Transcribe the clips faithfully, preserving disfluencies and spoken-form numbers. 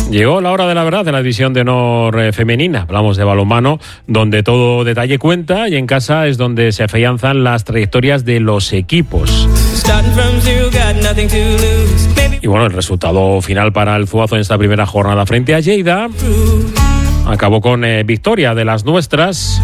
Llegó la hora de la verdad de la división de honor eh, femenina. Hablamos de balonmano, donde todo detalle cuenta, y en casa es donde se afianzan las trayectorias de los equipos. Y bueno, el resultado final para el Zuazo en esta primera jornada frente a Lleida acabó con eh, victoria de las nuestras.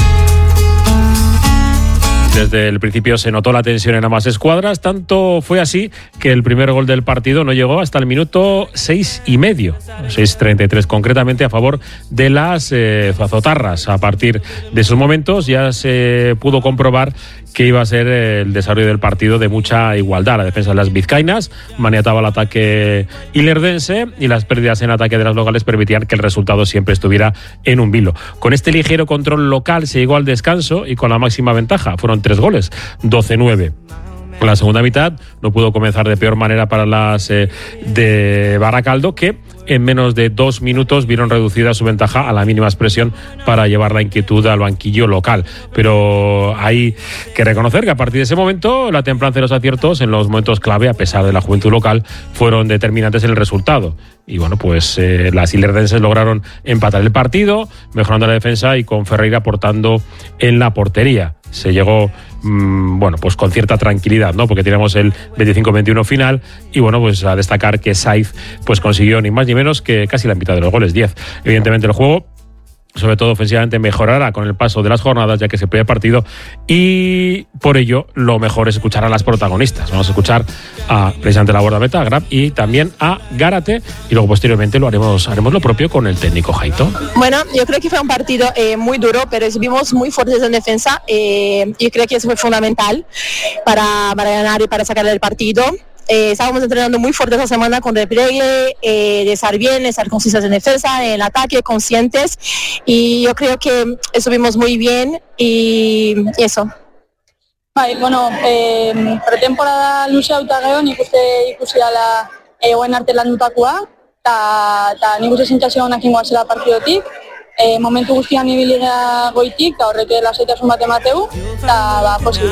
Desde el principio se notó la tensión en ambas escuadras, tanto fue así que el primer gol del partido no llegó hasta el minuto seis y medio, seis treinta y tres concretamente, a favor de las eh, zuazotarras. A partir de esos momentos ya se pudo comprobar que iba a ser el desarrollo del partido de mucha igualdad. La defensa de las vizcaínas maniataba el ataque ilerdense y las pérdidas en ataque de las locales permitían que el resultado siempre estuviera en un vilo. Con este ligero control local se llegó al descanso y con la máxima ventaja. Fueron tres goles, doce nueve. La segunda mitad no pudo comenzar de peor manera para las eh, de Baracaldo, que en menos de dos minutos vieron reducida su ventaja a la mínima expresión para llevar la inquietud al banquillo local. Pero hay que reconocer que a partir de ese momento la templanza y los aciertos en los momentos clave, a pesar de la juventud local, fueron determinantes en el resultado. Y bueno, pues eh, las ilerdenses lograron empatar el partido, mejorando la defensa y con Ferreira aportando en la portería. Se llegó, mmm, bueno, pues con cierta tranquilidad, ¿no? Porque tenemos el veinticinco veintiuno final y bueno, pues a destacar que Saiz pues consiguió ni más ni menos que casi la mitad de los goles, diez. Evidentemente el juego, sobre todo ofensivamente, mejorará con el paso de las jornadas, ya que es el primer partido, y por ello lo mejor es escuchar a las protagonistas. Vamos a escuchar a precisamente la guardameta, a Grab, y también a Gárate, y luego posteriormente lo haremos haremos lo propio con el técnico Jaito. Bueno, yo creo que fue un partido eh, muy duro, pero estuvimos muy fuertes en defensa. Eh, yo creo que eso fue fundamental para, para ganar y para sacar el partido. Eh, estábamos entrenando muy fuerte esta semana con repliegue, eh, de estar bien, de estar concisas en defensa, en ataque, conscientes, y yo creo que estuvimos muy bien y, y eso. Bai, bueno, eh, pretemporada luzea eta gero nik uste ikusi dela egoen arte landutakoa, eta, eta nik uste sentsazio onak ingoa zela partidotik. Eh, momentu guztian ibili gara goitik, eta horrek lasaitasun bat emateu, eta ba, posibos.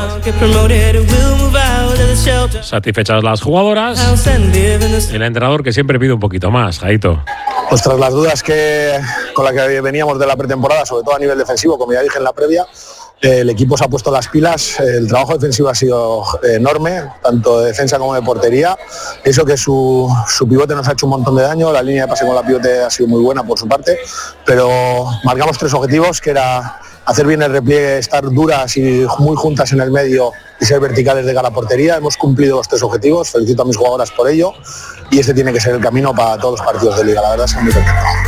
Satisfechas las jugadoras, el entrenador que siempre pide un poquito más, Jaito. Pues tras las dudas que con las que veníamos de la pretemporada, sobre todo a nivel defensivo, como ya dije en la previa, el equipo se ha puesto las pilas, el trabajo defensivo ha sido enorme, tanto de defensa como de portería. Eso que su, su pivote nos ha hecho un montón de daño, la línea de pase con la pivote ha sido muy buena por su parte, pero marcamos tres objetivos, que era hacer bien el repliegue, estar duras y muy juntas en el medio y ser verticales de cara a portería. Hemos cumplido los tres objetivos, felicito a mis jugadoras por ello, y este tiene que ser el camino para todos los partidos de Liga, la verdad, estoy muy contento.